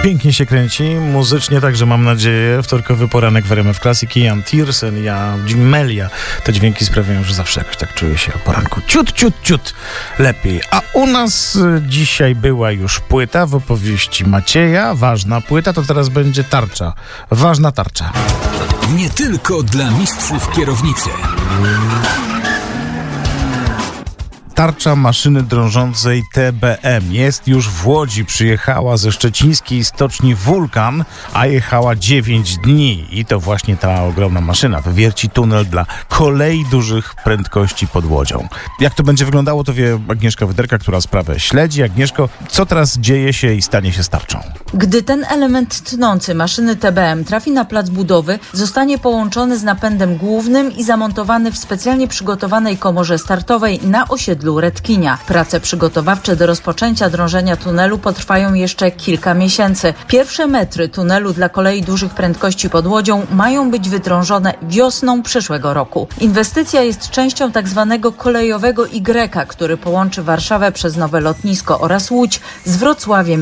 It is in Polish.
Pięknie się kręci, muzycznie także mam nadzieję. Wtorkowy poranek w RMF Classic. Ian Tiersen, Jim Melia. Te dźwięki sprawiają, że zawsze jakoś tak czuję się o poranku ciut lepiej. A u nas dzisiaj była już płyta w opowieści Macieja. Ważna płyta, to teraz będzie tarcza. Ważna tarcza. Nie tylko dla mistrzów kierownicy. Tarcza maszyny drążącej TBM jest już w Łodzi. Przyjechała ze szczecińskiej stoczni Wulkan, a jechała 9 dni. I to właśnie ta ogromna maszyna wywierci tunel dla kolei dużych prędkości pod Łodzią. Jak to będzie wyglądało, to wie Agnieszka Wyderka, która sprawę śledzi. Agnieszko, co teraz dzieje się i stanie się z tarczą? Gdy ten element tnący maszyny TBM trafi na plac budowy, zostanie połączony z napędem głównym i zamontowany w specjalnie przygotowanej komorze startowej na osiedlu Redkinia. Prace przygotowawcze do rozpoczęcia drążenia tunelu potrwają jeszcze kilka miesięcy. Pierwsze metry tunelu dla kolei dużych prędkości pod Łodzią mają być wydrążone wiosną przyszłego roku. Inwestycja jest częścią tzw. kolejowego Y, który połączy Warszawę przez nowe lotnisko oraz Łódź z Wrocławiem